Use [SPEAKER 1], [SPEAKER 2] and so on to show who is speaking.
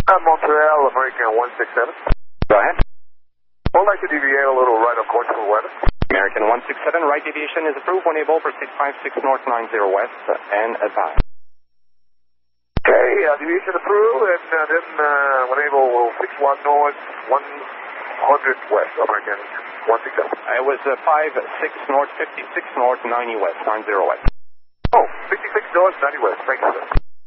[SPEAKER 1] Montreal, American 167.
[SPEAKER 2] Go ahead.
[SPEAKER 1] Would like to deviate a little right of course for weather.
[SPEAKER 2] American 167, right deviation is approved when able for 656 north 90 west and advise.
[SPEAKER 1] Okay, deviation approved, and then when able, we'll 61 north, 100 west, American 167.
[SPEAKER 2] It was 56 north, 56 north, 90 west, 90 west.
[SPEAKER 1] Oh, 56 north, 90 west, thank you, sir.